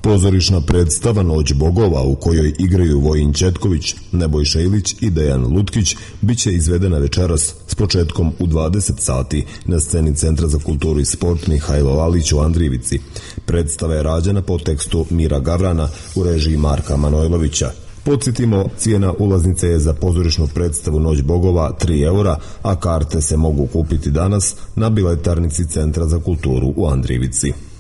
Pozorišna predstava Noć bogova, u kojoj igraju Vojin Ćetković, Nebojša Ilić i Dejan Lutkić, biće izvedena večeras s početkom u 20 sati na sceni Centra za kulturu i sport Mihajlo Lalić u Andrijevici. Predstava je rađena po tekstu Mira Garana u režiji Marka Manojlovića. Podsjetimo, cijena ulaznice je za pozorišnu predstavu Noć bogova 3 eura, a karte se mogu kupiti danas na biletarnici Centra za kulturu u Andrijevici.